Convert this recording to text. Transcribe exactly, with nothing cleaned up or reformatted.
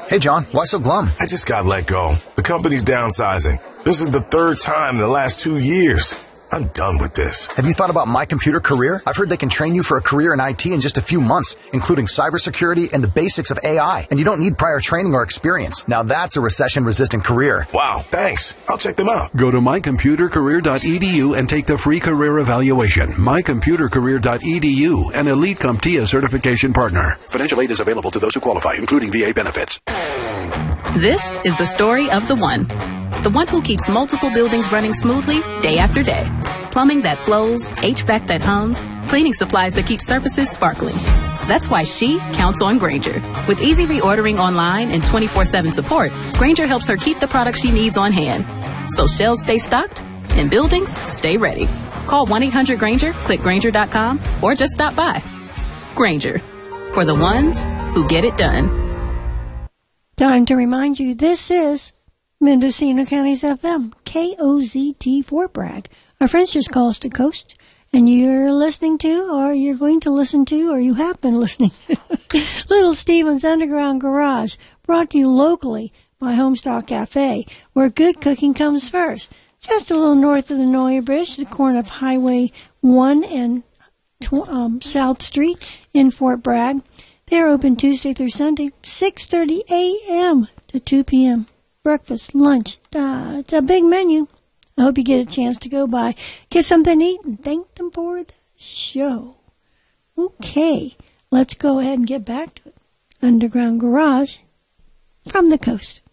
Hey, John, why so glum? I just got let go. The company's downsizing. This is the third time in the last two years. I'm done with this. Have you thought about My Computer Career? I've heard they can train you for a career in I T in just a few months, including cybersecurity and the basics of A I. And you don't need prior training or experience. Now that's a recession-resistant career. Wow, thanks. I'll check them out. Go to my computer career dot e d u and take the free career evaluation. my computer career dot e d u, an Elite CompTIA certification partner. Financial aid is available to those who qualify, including V A benefits. This is the story of the one. The one who keeps multiple buildings running smoothly day after day. Plumbing that flows, H V A C that hums, cleaning supplies that keep surfaces sparkling. That's why she counts on Grainger. With easy reordering online and twenty-four seven support, Grainger helps her keep the products she needs on hand. So shelves stay stocked and buildings stay ready. Call one eight hundred Grainger, click Grainger dot com, or just stop by. Grainger, for the ones who get it done. Time to remind you, this is Mendocino County's F M, K O Z T Fort Bragg. Our friends just coast to coast, and you're listening to, or you're going to listen to, or you have been listening to Little Steven's Underground Garage, brought to you locally by Homestock Cafe, where good cooking comes first. Just a little north of the Noya Bridge, the corner of Highway one and um, South Street in Fort Bragg. They're open Tuesday through Sunday, six thirty a.m. to two p.m. Breakfast, lunch, uh, it's a big menu. I hope you get a chance to go by, get something to eat, and thank them for the show. Okay, let's go ahead and get back to it. Underground Garage from the coast.